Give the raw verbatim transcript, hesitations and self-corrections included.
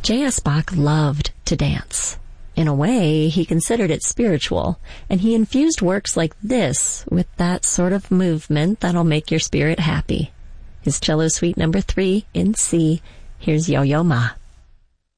J S. Bach loved to dance. In a way, he considered it spiritual, and he infused works like this with that sort of movement that'll make your spirit happy. His Cello Suite number three in C. Here's Yo-Yo Ma.